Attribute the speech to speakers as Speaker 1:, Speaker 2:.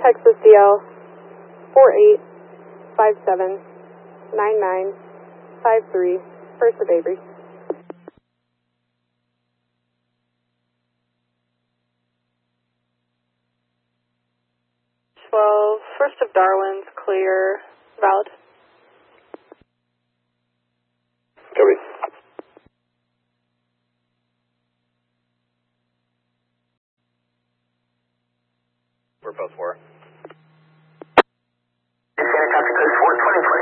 Speaker 1: Texas DL 48579953, first of Avery. 12, first of Darwin's clear, valid.
Speaker 2: Copy. We're both 4.
Speaker 3: Santa Copy Code 420.